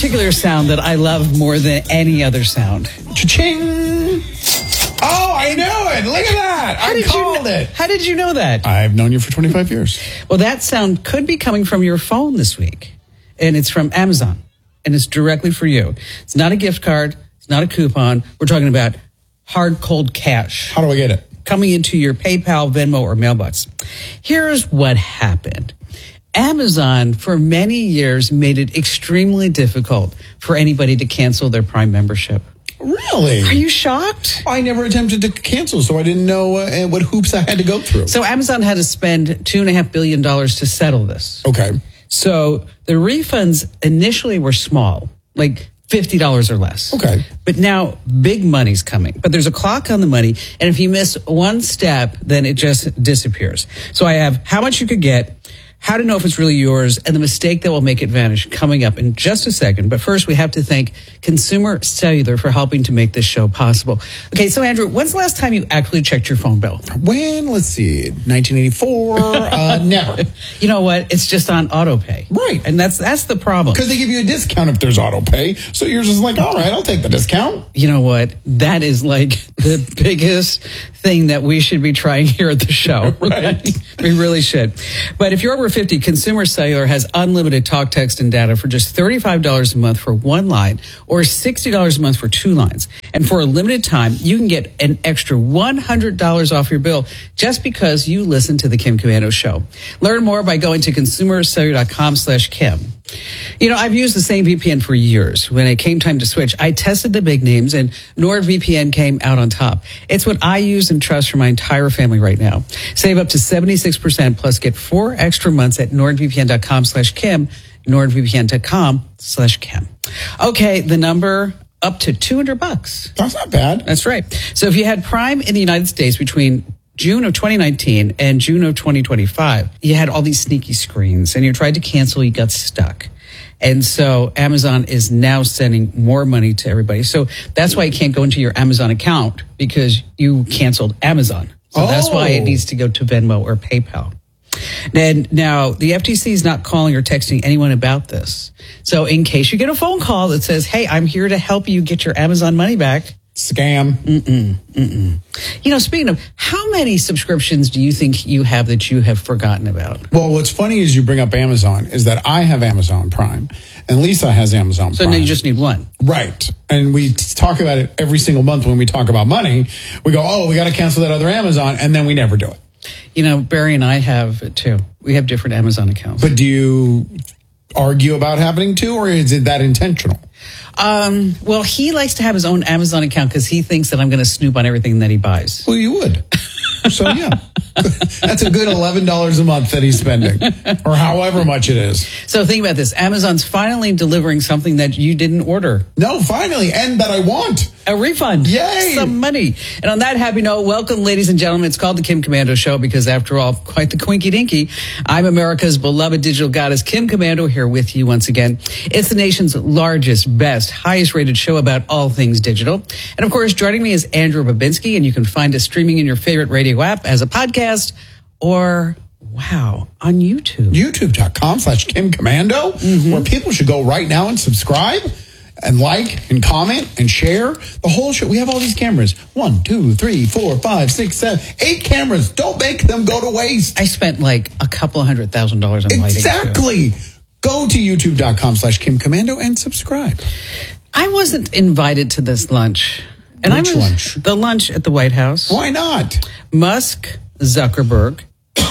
particular sound that I love more than any other sound. Cha-ching! Oh, I knew it. Look at that. I called it. How did you know that? I've known you for 25 years. Well, that sound could be coming from your phone this week. And it's from Amazon. And it's directly for you. It's not a gift card. It's not a coupon. We're talking about hard, cold cash. How do I get it? Coming into your PayPal, Venmo, or mailbox. Here's what happened. Amazon, for many years, made it extremely difficult for anybody to cancel their Prime membership. Really? Are you shocked? I never attempted to cancel, so I didn't know what hoops I had to go through. So Amazon had to spend $2.5 billion to settle this. Okay. So the refunds initially were small, like $50 or less. Okay. But now big money's coming. But there's a clock on the money, and if you miss one step, then it just disappears. So I have how much you could get, how to know if it's really yours, and the mistake that will make it vanish coming up in just a second. But first, we have to thank Consumer Cellular for helping to make this show possible. Okay, so Andrew, when's the last time you actually checked your phone bill? When? Let's see, 1984? Never. You know what? It's just on auto pay. Right. And that's the problem. Because they give you a discount if there's auto pay. So you're just like, all right, I'll take the discount. You know what? That is like the biggest thing that we should be trying here at the show. Right. We really should. But if you're over 50, Consumer Cellular has unlimited talk, text, and data for just $35 a month for one line or $60 a month for two lines. And for a limited time, you can get an extra $100 off your bill just because you listen to the Kim Komando Show. Learn more by going to consumercellular.com/Kim. You know, I've used the same VPN for years. When it came time to switch, I tested the big names and NordVPN came out on top. It's what I use and trust for my entire family right now. Save up to 76% plus get 4 extra months at nordvpn.com/Kim, nordvpn.com/Kim. Okay, the number up to $200. That's not bad. That's right. So if you had Prime in the United States between June of 2019 and June of 2025, you had all these sneaky screens and you tried to cancel, you got stuck. And so Amazon is now sending more money to everybody. So that's why you can't go into your Amazon account because you canceled Amazon. So that's why it needs to go to Venmo or PayPal. And now the FTC is not calling or texting anyone about this. So in case you get a phone call that says, hey, I'm here to help you get your Amazon money back. Scam. You know, speaking of, how many subscriptions do you think you have that you have forgotten about? Well, what's funny is you bring up Amazon is that I have Amazon Prime and Lisa has Amazon Prime. So now you just need one. Right. And we talk about it every single month when we talk about money. We go, oh, we got to cancel that other Amazon. And then we never do it. You know, Barry and I have it too. We have different Amazon accounts. But do you argue about having to, or is it that intentional? Well, he likes to have his own Amazon account because he thinks that I'm going to snoop on everything that he buys. Well, you would. So, yeah, that's a good $11 a month that he's spending, or however much it is. So think about this. Amazon's finally delivering something that you didn't order. No, finally, and that I want. A refund. Yay. Some money. And on that happy note, welcome, ladies and gentlemen. It's called the Kim Komando Show because, after all, quite the quinky dinky. I'm America's beloved digital goddess, Kim Komando, here with you once again. It's the nation's largest, best, highest rated show about all things digital. And of course, joining me is Andrew Babinski, and you can find us streaming in your favorite radio app as a podcast or, wow, on YouTube. YouTube.com/Kim Komando, where people should go right now and subscribe and like and comment and share the whole show. We have all these cameras. 1, 2, 3, 4, 5, 6, 7, 8 cameras. Don't make them go to waste. I spent like a couple $100,000 on lighting. Exactly. Go to youtube.com/Kim Komando and subscribe. I wasn't invited to this lunch. And Which lunch? The lunch at the White House. Why not? Musk, Zuckerberg,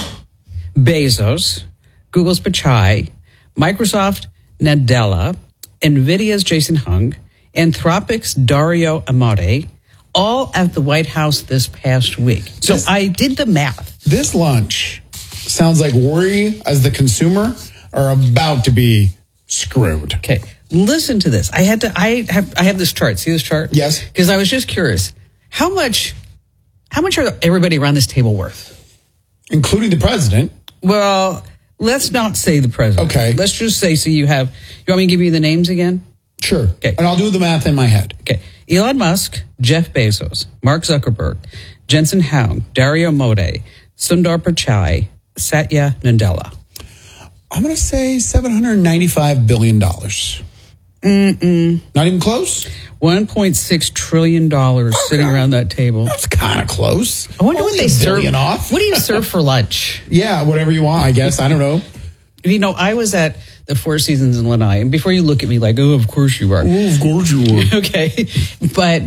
Bezos, Google's Pichai, Microsoft, Nadella, NVIDIA's Jason Hung, Anthropic's Dario Amodei, all at the White House this past week. So I did the math. This lunch sounds like we, as the consumer, are about to be screwed. Okay, listen to this. I have this chart. See this chart? Yes. Because I was just curious. How much are everybody around this table worth? Including the president. Well, let's not say the president. Okay. Let's just say, you want me to give you the names again? Sure. Okay. And I'll do the math in my head. Okay. Elon Musk, Jeff Bezos, Mark Zuckerberg, Jensen Huang, Dario Amodei, Sundar Pichai, Satya Nadella. I'm going to say $795 billion. Not even close? $1.6 trillion sitting around that table. That's kind of close. I wonder what they serve. Off. What do you serve for lunch? Yeah, whatever you want, I guess. I don't know. You know, I was at the Four Seasons in Lanai, and before you look at me like, oh, of course you are. Oh, of course you are. Okay. But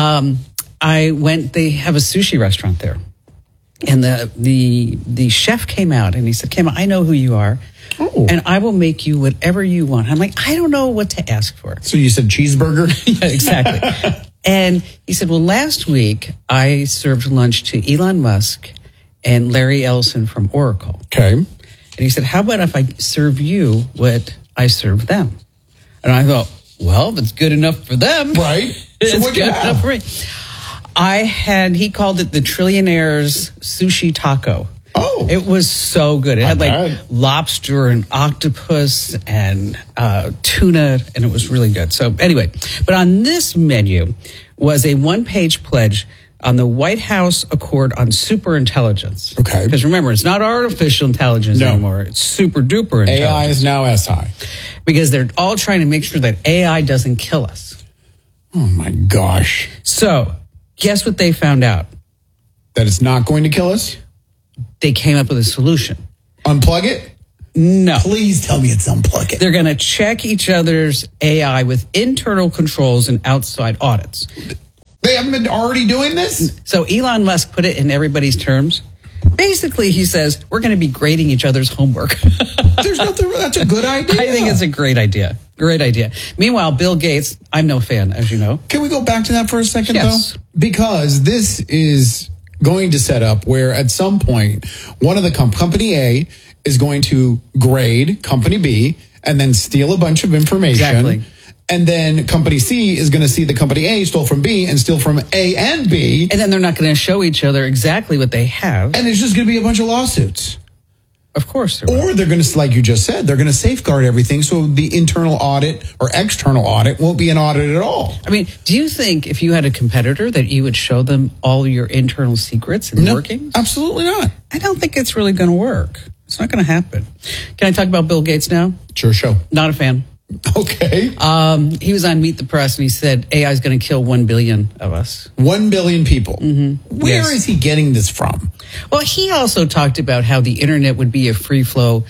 I went, they have a sushi restaurant there. And the chef came out and he said, Kim, I know who you are. Oh. And I will make you whatever you want. I'm like, I don't know what to ask for. So you said cheeseburger? Yeah, exactly. And he said, well, last week I served lunch to Elon Musk and Larry Ellison from Oracle. Okay. And he said, how about if I serve you what I serve them? And I thought, well, if it's good enough for them. Right. So It's what good you have? enough for me. He called it the Trillionaire's Sushi Taco. Oh. It was so good. It had like bad. lobster and octopus and tuna, and it was really good. So anyway, but on this menu was a one-page pledge on the White House Accord on Superintelligence. Okay. Because remember, it's not artificial intelligence No. anymore. It's super duper intelligence. AI is now SI. Because they're all trying to make sure that AI doesn't kill us. Oh my gosh. So guess what they found out? That it's not going to kill us? They came up with a solution. Unplug it? No. Please tell me it's unplug it. They're going to check each other's AI with internal controls and outside audits. They haven't been already doing this? So Elon Musk put it in everybody's terms. Basically, he says, we're going to be grading each other's homework. There's nothing, that's a good idea. I think it's a great idea. Great idea. Meanwhile, Bill Gates, I'm no fan, as you know. Can we go back to that for a second, Yes. though? Because this is going to set up where at some point, one of the company A is going to grade company B and then steal a bunch of information. Exactly. And then company C is going to see the company A stole from B and steal from A and B. And then they're not going to show each other exactly what they have. And it's just going to be a bunch of lawsuits. Of course there will. Or they're going to, like you just said, they're going to safeguard everything so the internal audit or external audit won't be an audit at all. I mean, do you think if you had a competitor that you would show them all your internal secrets and workings? Absolutely not. I don't think it's really going to work. It's not going to happen. Can I talk about Bill Gates now? Sure, show. Not a fan. Okay. He was on Meet the Press and he said AI is going to kill 1 billion of us. 1 billion people. Mm-hmm. Where is he getting this from? Well, he also talked about how the internet would be a free flow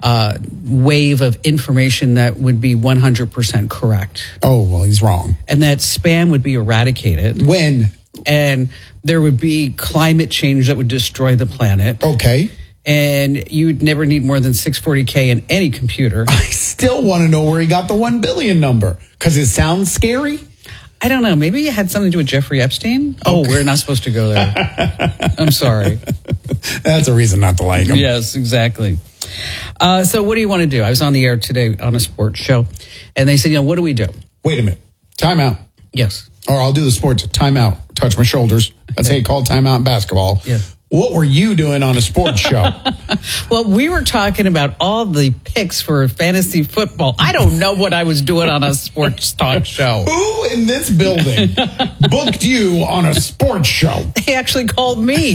wave of information that would be 100% correct. Oh, well, he's wrong. And that spam would be eradicated. When? And there would be climate change that would destroy the planet. Okay. And you'd never need more than 640K in any computer. I still want to know where he got the 1 billion number because it sounds scary. I don't know. Maybe it had something to do with Jeffrey Epstein. Oh, we're not supposed to go there. I'm sorry. That's a reason not to like him. Yes, exactly. So what do you want to do? I was on the air today on a sports show, and they said, what do we do? Wait a minute. Time out. Yes. Or I'll do the sports. Time out. Touch my shoulders. That's how you call time out in basketball. Yeah. What were you doing on a sports show? Well, we were talking about all the picks for fantasy football. I don't know what I was doing on a sports talk show. Who in this building booked you on a sports show? They actually called me.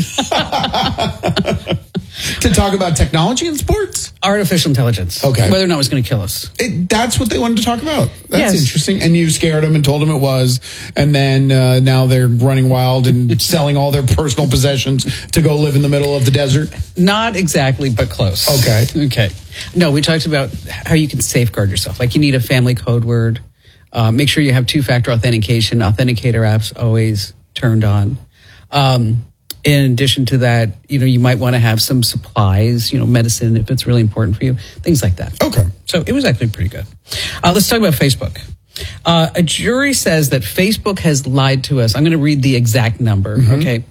To talk about technology in sports? Artificial intelligence. Okay. Whether or not it was going to kill us. That's what they wanted to talk about. That's Yes. interesting. And you scared them and told them it was. And then now they're running wild and selling all their personal possessions to go live in the middle of the desert. Not exactly, but close. Okay. Okay. No, we talked about how you can safeguard yourself. Like you need a family code word. Make sure you have two-factor authentication. Authenticator apps always turned on. In addition to that, you might want to have some supplies, medicine if it's really important for you, things like that. Okay. So it was actually pretty good. Let's talk about Facebook. A jury says that Facebook has lied to us. I'm going to read the exact number. Mm-hmm. Okay.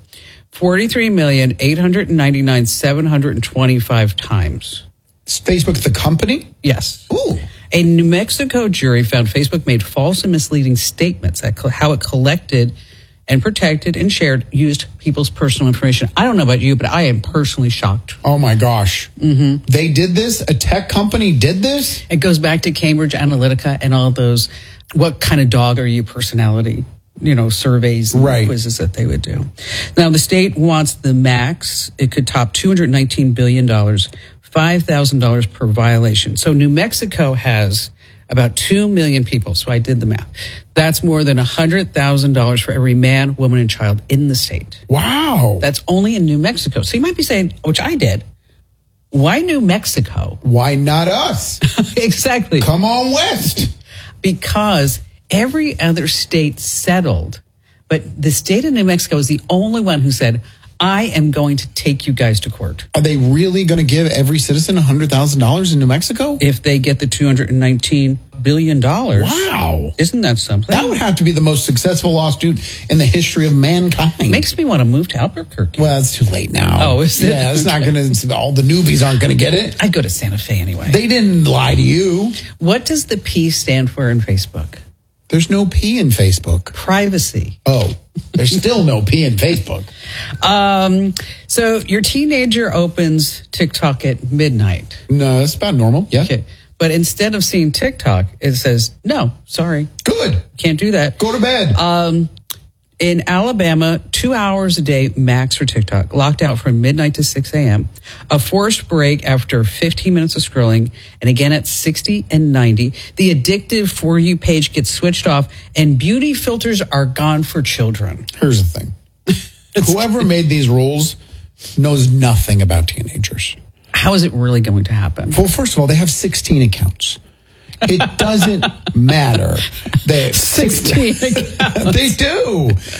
43,899,725 times. Is Facebook the company? Yes. Ooh. A New Mexico jury found Facebook made false and misleading statements at how it collected and protected and used people's personal information. I don't know about you, but I am personally shocked. Oh my gosh. Mm-hmm. They did this? A tech company did this? It goes back to Cambridge Analytica and all those, what kind of dog are you personality, surveys and Right. quizzes that they would do. Now, the state wants the max. It could top $219 billion, $5,000 per violation. So New Mexico has about 2 million people. So I did the math. That's more than $100,000 for every man, woman, and child in the state. Wow. That's only in New Mexico. So you might be saying, which I did, why New Mexico? Why not us? Exactly. Come on west. Because every other state settled, but the state of New Mexico is the only one who said, I am going to take you guys to court. Are they really going to give every citizen $100,000 in New Mexico? If they get the $219 billion. Wow. Isn't that something? That would have to be the most successful lawsuit in the history of mankind. Makes me want to move to Albuquerque. Well, it's too late now. Oh, is it? Yeah, it's not going to, all the newbies aren't going to get it. I'd go to Santa Fe anyway. They didn't lie to you. What does the P stand for in Facebook? There's no P in Facebook. Privacy. Oh, there's still no P in Facebook. So your teenager opens TikTok at midnight. No, that's about normal. Yeah. Okay. But instead of seeing TikTok, it says, no, sorry. Good. Can't do that. Go to bed. In Alabama, 2 hours a day max for TikTok, locked out from midnight to 6 a.m., a forced break after 15 minutes of scrolling, and again at 60 and 90. The addictive For You page gets switched off, and beauty filters are gone for children. Here's the thing. Whoever made these rules knows nothing about teenagers. How is it really going to happen? Well, first of all, they have 16 accounts. It doesn't matter. They 16 They do.